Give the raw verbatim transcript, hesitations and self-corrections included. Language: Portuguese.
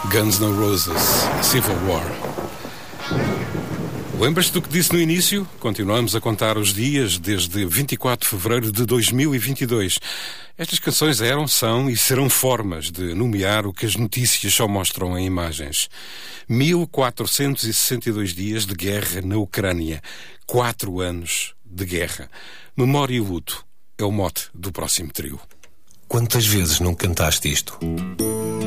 Guns N' Roses, Civil War. Lembras-te do que disse no início? Continuamos a contar os dias desde vinte e quatro de fevereiro de dois mil e vinte e dois. Estas canções eram, são e serão formas de nomear o que as notícias só mostram em imagens. mil quatrocentos e sessenta e dois dias de guerra na Ucrânia. Quatro anos de guerra. Memória e luto é o mote do próximo trio. Quantas vezes não cantaste isto?